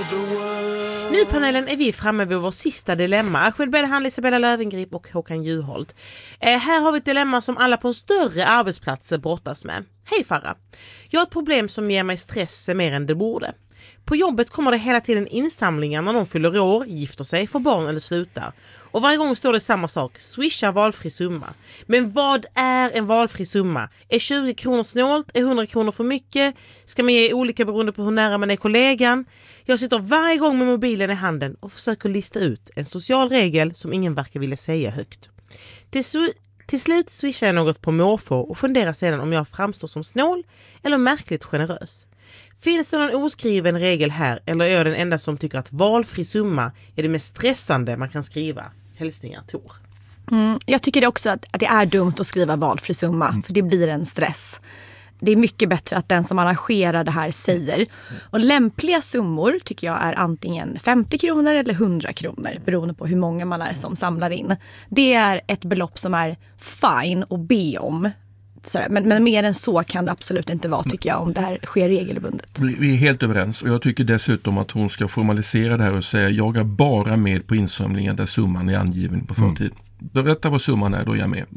Nu panelen är vi framme vid vår sista dilemma. Ahmed Bedehan, Isabella Löwengrip och Håkan Juholt. Här har vi ett dilemma som alla på en större arbetsplats brottas med. Hej Farah. Jag har ett problem som ger mig stress mer än det borde. På jobbet kommer det hela tiden insamlingar när någon fyller år, gifter sig, får barn eller slutar. Och varje gång står det samma sak. Swisha valfri summa. Men vad är en valfri summa? Är 20 kronor snålt? Är 100 kronor för mycket? Ska man ge olika beroende på hur nära man är kollegan? Jag sitter varje gång med mobilen i handen och försöker lista ut en social regel som ingen verkar vilja säga högt. Till slut swishar jag något på måfå och funderar sedan om jag framstår som snål eller märkligt generös. Finns det någon oskriven regel här eller är jag den enda som tycker att valfri summa är det mest stressande man kan skriva? Hälsningar Tor. Jag tycker det också att det är dumt att skriva valfri summa för det blir en stress. Det är mycket bättre att den som arrangerar det här säger. Och lämpliga summor tycker jag är antingen 50 kronor eller 100 kronor beroende på hur många man är som samlar in. Det är ett belopp som är fine att be om. Men mer än så kan det absolut inte vara tycker jag om det här sker regelbundet. Vi är helt överens och jag tycker dessutom att hon ska formalisera det här och säga jag är bara med på insamlingen där summan är angiven på förtid. Berätta vad summan är, då är jag med.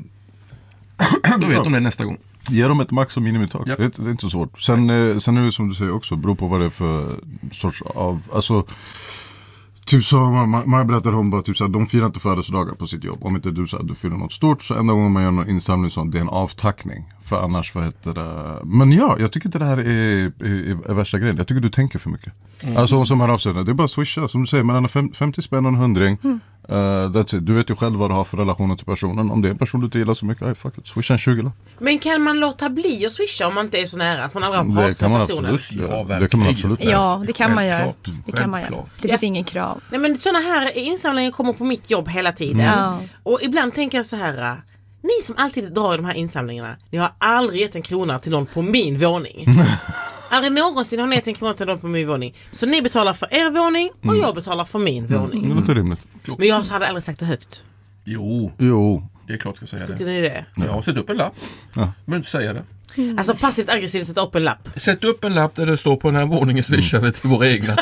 Då vet de det nästa gång. Ge dem ett max- och minimitak. Yep. Det är inte så svårt. Sen är det som du säger också, beror på vad det är för sorts av... Alltså, typ så, man berättar om bara typ så här, de firar inte födelsedagar på sitt jobb. Om inte du säger att du fyller något stort så enda gången man gör någon insamling sånt, det är en avtackning. För annars, vad heter det? Men ja, jag tycker inte det här är värsta grejen. Jag tycker du tänker för mycket. Alltså hon som hör av sig, det är bara swisha. Som du säger, mellan 50 spänn och en 100. That's it. Du vet ju själv vad du har för relationer till personen. Om det är en person du inte gillar så mycket, fuck it, swisha en 20. Men kan man låta bli att swisha om man inte är så nära? Att man aldrig har pratat med personen? Det kan man absolut. Ja, det kan man göra. Det finns ingen krav. Nej, men sådana här insamlingar kommer på mitt jobb hela tiden. Och ibland tänker jag så här... Ni som alltid drar i de här insamlingarna, ni har aldrig gett en krona till någon på min våning. Aldrig någonsin har ni gett en krona till någon på min våning. Så ni betalar för er våning och jag betalar för min våning. Det låter rimligt. Men jag hade aldrig sagt det högt. Jo. Det är klart jag ska säga det. Tycker ni det? Jag har sett upp en lapp. Men inte säga det. Alltså passivt aggressivt sätta upp en lapp. Sätt upp en lapp där det står på den här våningen swishar vi till våra egna.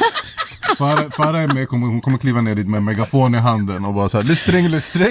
Farah är med, hon kommer kliva ner dit med en megafon i handen och bara så här, lystring.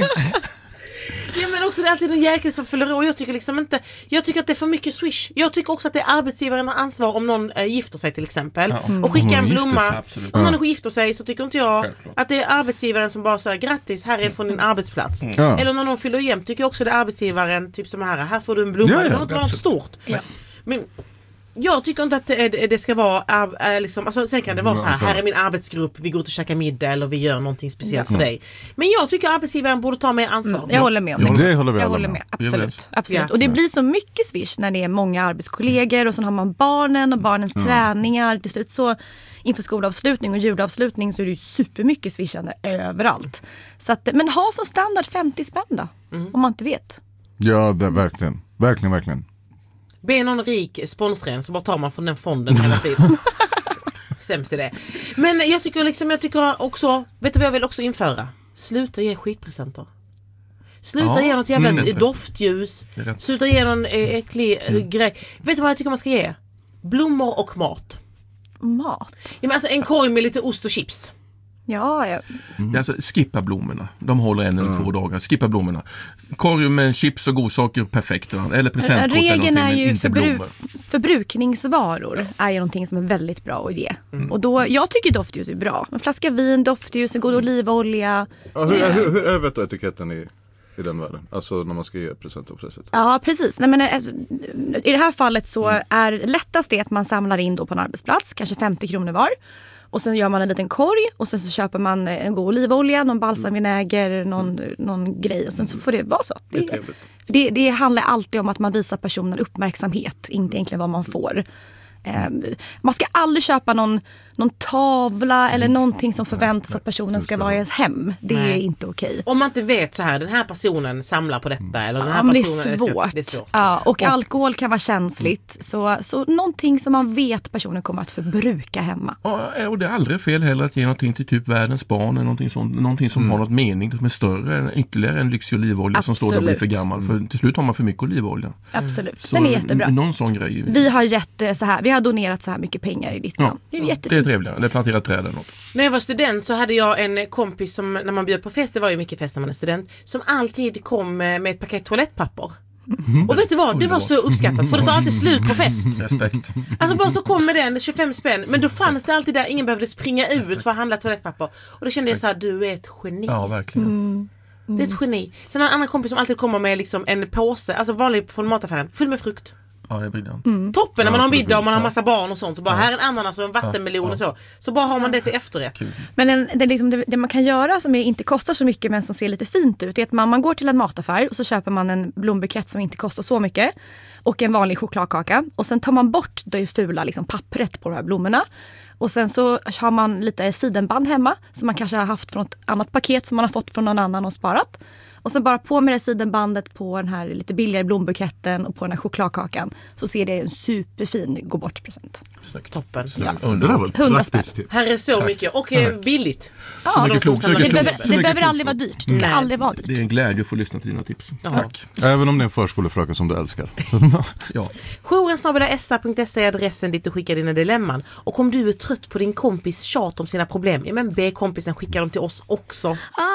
Ja, men också det är alltid en jäkel som fyller år. Jag tycker liksom inte, jag tycker att det är för mycket swish. Jag tycker också att det är arbetsgivaren har ansvar om någon gifter sig till exempel. Och skicka en blomma. Om någon gifter sig så tycker inte jag att det är arbetsgivaren som bara säger grattis, här är från din arbetsplats. Eller när någon fyller jämt tycker jag också det är arbetsgivaren typ som här får du en blomma. Det behöver inte vara något stort. Men jag tycker inte att det ska vara liksom, alltså, sen kan det vara så här är min arbetsgrupp, vi går ut och käkar middag eller vi gör någonting speciellt för dig. Men jag tycker arbetsgivaren borde ta mer ansvar. Jag håller med om det. Jag håller med. Absolut. Och det blir så mycket swish när det är många arbetskollegor och sen har man barnen och barnens träningar. Till slut så inför skolavslutning och julavslutning så är det ju supermycket swishande överallt. Så att, men ha som standard 50 spänn då, om man inte vet. Ja, det är verkligen. Be någon rik sponsra en så bara tar man från den fonden hela tiden. Sämst är det. Men jag tycker också, vet du vad jag vill också införa? Sluta ge skitpresenter. Sluta ge något jävla doftljus. Sluta ge någon äcklig grej. Vet du vad jag tycker man ska ge? Blommor och mat. Mat? Ja, men alltså en korg med lite ost och chips. Ja. Alltså, skippa blommorna. De håller 1 eller 2 dagar. Skippa blommorna. Korg med chips och godsaker, perfekt. Eller presentkort. Regeln är ju förbrukningsvaror är ju någonting som är väldigt bra att ge. Och då, jag tycker doftljus är bra. En flaska vin, doftljus, en god olivolja. Hur är vet du etiketten i den världen? Alltså när man ska ge present och present. Ja, precis. Nej, men, alltså, i det här fallet så är lättast det att man samlar in då på en arbetsplats. Kanske 50 kronor var. Och sen gör man en liten korg och sen så köper man en god olivolja, någon balsamvinäger, någon grej och sen så får det vara så. Det handlar alltid om att man visar personen uppmärksamhet, inte egentligen vad man får. Man ska aldrig köpa någon tavla eller någonting som förväntas att personen ska vara i ens hem. Det är inte okej. Om man inte vet så här, den här personen samlar på detta eller den här personen... Det är svårt. Ja, och alkohol kan vara känsligt. Så någonting som man vet personen kommer att förbruka hemma. Och det är aldrig fel heller att ge någonting till typ världens barn eller någonting som har något mening som är större än ytterligare en lyxig olivolja som står där och blir för gammal. För till slut har man för mycket olivolja. Absolut, så den är jättebra. Någon sån grej. Vi har donerat så här mycket pengar i ditt namn. Det är jättefint. trevligare. Eller plantera träd eller något. När jag var student så hade jag en kompis som, när man bjöd på fest, det var ju mycket fest när man är student, som alltid kom med ett paket toalettpapper. Och vet du vad, det var så uppskattat, för det tar alltid slut på fest. Respekt. Alltså bara så kom med den, 25 spänn. Men då fanns det alltid där, ingen behövde springa ut för att handla toalettpapper. Och då kände jag så här, du är ett geni. Ja, verkligen. Det är ett geni. Sen har en annan kompis som alltid kommer med liksom en påse, alltså vanlig från mataffären, full med frukt. Ja, det är briljant. Toppen när man har middag och man har massa barn och sånt. Så bara här är en ananas och en vattenmelon och så. Så bara har man det till efterrätt. Men det man kan göra som inte kostar så mycket men som ser lite fint ut är att man går till en mataffär och så köper man en blombukett som inte kostar så mycket och en vanlig chokladkaka. Och sen tar man bort det fula liksom, pappret på de här blommorna. Och sen så har man lite sidenband hemma som man kanske har haft från ett annat paket som man har fått från någon annan och sparat. Och sen bara på med det sidenbandet på den här lite billigare blombuketten och på den här chokladkakan så ser det en superfin gå bort present. Toppen. Ja. Det där var 100 spänn. Här är så mycket och billigt. Så mycket klokt. Det behöver aldrig vara dyrt. Det ska aldrig vara dyrt. Det är en glädje att få lyssna till dina tips. Tack. Även om det är en förskolefröken som du älskar. Ja. Jouren@sa.se är adressen dit du skickar dina dilemman. Och om du är trött på din kompis tjat om sina problem, men be kompisen skicka dem till oss också.